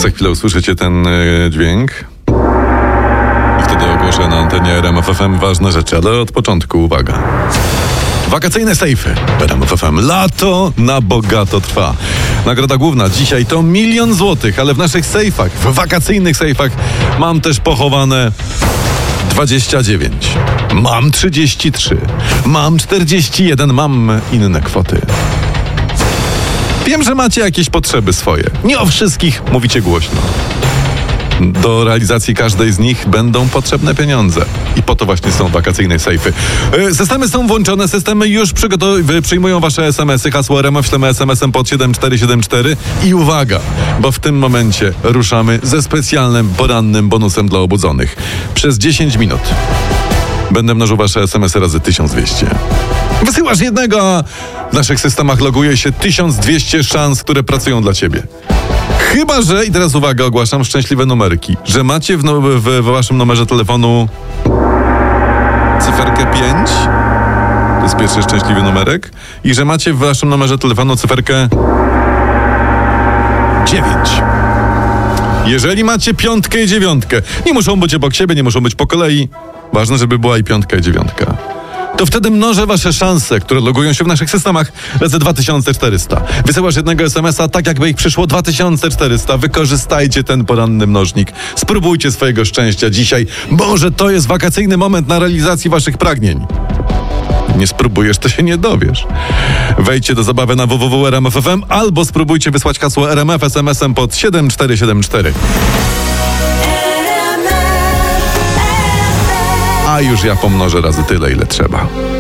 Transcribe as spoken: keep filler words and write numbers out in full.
Za chwilę usłyszycie ten y, dźwięk. I wtedy ogłoszę na antenie R M F F M ważne rzeczy, ale od początku uwaga. Wakacyjne sejfy w R M F F M. Lato na bogato trwa. Nagroda główna dzisiaj to milion złotych, ale w naszych sejfach, w wakacyjnych sejfach mam też pochowane dwadzieścia dziewięć. Mam trzydzieści trzy. Mam czterdzieści jeden. Mam inne kwoty. Wiem, że macie jakieś potrzeby swoje. Nie o wszystkich mówicie głośno. Do realizacji każdej z nich będą potrzebne pieniądze. I po to właśnie są wakacyjne sejfy. Systemy są włączone, systemy już przygotow- przyjmują wasze es em esy, hasło R M F, ślemy es em esem pod siedem cztery siedem cztery i uwaga, bo w tym momencie ruszamy ze specjalnym porannym bonusem dla obudzonych. Przez dziesięć minut będę mnożył wasze es em esy razy tysiąc dwieście. Wysyłasz jednego, a w naszych systemach loguje się tysiąc dwieście szans, które pracują dla ciebie. Chyba że, i teraz uwaga, ogłaszam szczęśliwe numerki, że macie w, no, w, w waszym numerze telefonu cyferkę pięć, to jest pierwszy szczęśliwy numerek, i że macie w waszym numerze telefonu cyferkę dziewięć. Jeżeli macie piątkę i dziewiątkę, nie muszą być obok siebie, nie muszą być po kolei, ważne, żeby była i piątka i dziewiątka. To wtedy mnożę wasze szanse, które logują się w naszych systemach, razy dwa tysiące czterysta. Wysyłasz jednego es em esa tak, jakby ich przyszło dwa tysiące czterysta. Wykorzystajcie ten poranny mnożnik. Spróbujcie swojego szczęścia dzisiaj. Może to jest wakacyjny moment na realizację waszych pragnień. Nie spróbujesz, to się nie dowiesz. Wejdźcie do zabawy na w w w kropka r m f f m albo spróbujcie wysłać hasło R M F es em esem pod siedem cztery siedem cztery. A już ja pomnożę razy tyle, ile trzeba.